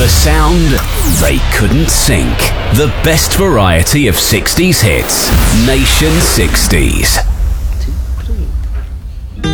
The sound they couldn't sink. The best variety of 60s hits. Nation 60s.